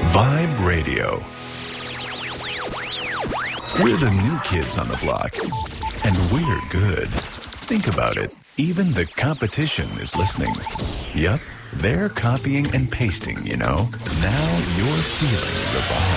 Vibe Radio. We're the new kids on the block, and we're good. Think about it. Even the competition is listening. Yup, they're copying and pasting, you know. Now you're feeling the vibe.